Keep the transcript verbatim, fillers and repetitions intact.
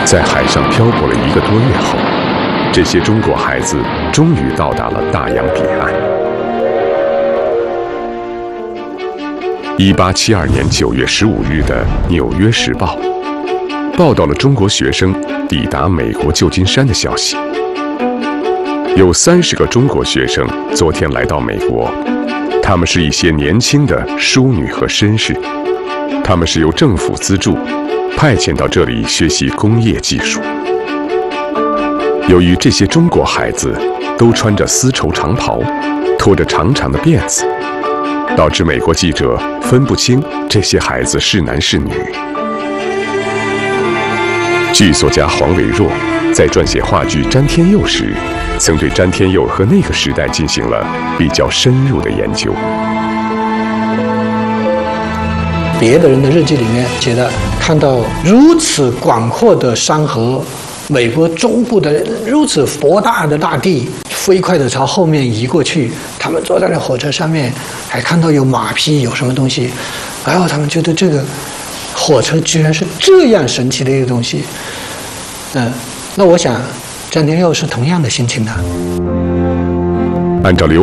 在海上漂泊了一个多月后，这些中国孩子终于到达了大洋彼岸。一八七二年九月十五日的《纽约时报》报道了中国学生抵达美国旧金山的消息。有三十个中国学生昨天来到美国，他们是一些年轻的淑女和绅士，他们是由政府资助派遣到这里学习工业技术。由于这些中国孩子都穿着丝绸长袍，拖着长长的辫子，导致美国记者分不清这些孩子是男是女。剧作家黄伟若在撰写话剧《詹天佑》时，曾对詹天佑和那个时代进行了比较深入的研究。 别的人的日记里面写的，看到如此广阔的山河，美国中部的如此博大的大地，飞快地朝后面移过去。他们坐在那火车上面，还看到有马匹，有什么东西，然后他们觉得这个火车居然是这样神奇的一个东西。嗯，那我想詹天佑是同样的心情的。 按照刘